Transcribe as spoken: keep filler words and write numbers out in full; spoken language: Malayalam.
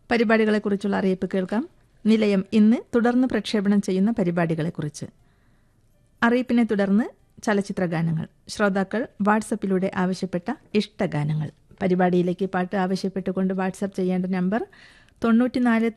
പരിപാടികളെക്കുറിച്ചുള്ള അറിയിപ്പ് കേൾക്കാം. നിലയം ഇന്ന് തുടർന്ന് പ്രക്ഷേപണം ചെയ്യുന്ന പരിപാടികളെക്കുറിച്ച്. അറിയിപ്പിനെ തുടർന്ന് ചലച്ചിത്ര ഗാനങ്ങൾ. ശ്രോതാക്കൾ വാട്സപ്പിലൂടെ ആവശ്യപ്പെട്ട ഇഷ്ടഗാനങ്ങൾ. പരിപാടിയിലേക്ക് പാട്ട് ആവശ്യപ്പെട്ടുകൊണ്ട് വാട്സപ്പ് ചെയ്യേണ്ട നമ്പർ തൊണ്ണൂറ്റിനാല്